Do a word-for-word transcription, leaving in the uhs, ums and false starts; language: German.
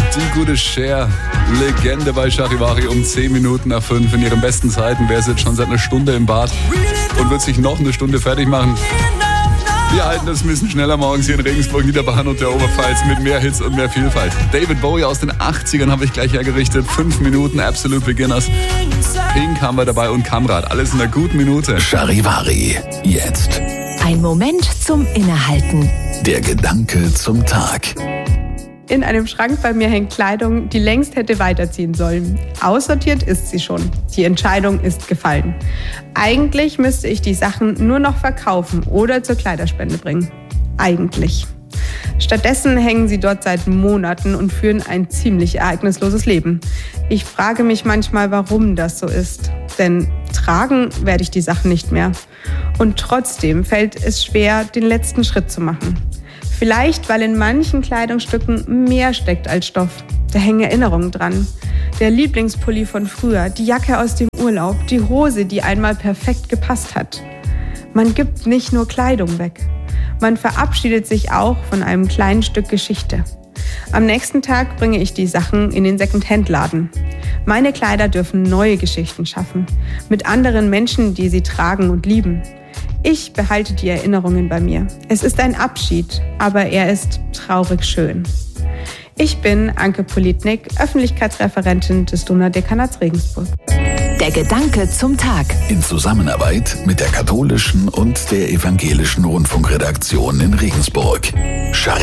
Die gute Cher, Legende bei Charivari um zehn Minuten nach fünf. In ihren besten Zeiten wäre sie jetzt schon seit einer Stunde im Bad und wird sich noch eine Stunde fertig machen. Wir halten das ein bisschen schneller morgens hier in Regensburg, Niederbayern und der Oberpfalz mit mehr Hits und mehr Vielfalt. David Bowie aus den achtzigern habe ich gleich hergerichtet. Fünf Minuten Absolute Beginners. Pink haben wir dabei und Kamrat. Alles in einer guten Minute. Charivari, jetzt. Ein Moment zum Innehalten. Der Gedanke zum Tag. In einem Schrank bei mir hängt Kleidung, die längst hätte weiterziehen sollen. Aussortiert ist sie schon. Die Entscheidung ist gefallen. Eigentlich müsste ich die Sachen nur noch verkaufen oder zur Kleiderspende bringen. Eigentlich. Stattdessen hängen sie dort seit Monaten und führen ein ziemlich ereignisloses Leben. Ich frage mich manchmal, warum das so ist. Denn tragen werde ich die Sachen nicht mehr. Und trotzdem fällt es schwer, den letzten Schritt zu machen. Vielleicht, weil in manchen Kleidungsstücken mehr steckt als Stoff. Da hängen Erinnerungen dran. Der Lieblingspulli von früher, die Jacke aus dem Urlaub, die Hose, die einmal perfekt gepasst hat. Man gibt nicht nur Kleidung weg. Man verabschiedet sich auch von einem kleinen Stück Geschichte. Am nächsten Tag bringe ich die Sachen in den Second-Hand-Laden. Meine Kleider dürfen neue Geschichten schaffen. Mit anderen Menschen, die sie tragen und lieben. Ich behalte die Erinnerungen bei mir. Es ist ein Abschied, aber er ist traurig schön. Ich bin Anke Politnik, Öffentlichkeitsreferentin des Donaudekanats Regensburg. Der Gedanke zum Tag. In Zusammenarbeit mit der katholischen und der evangelischen Rundfunkredaktion in Regensburg.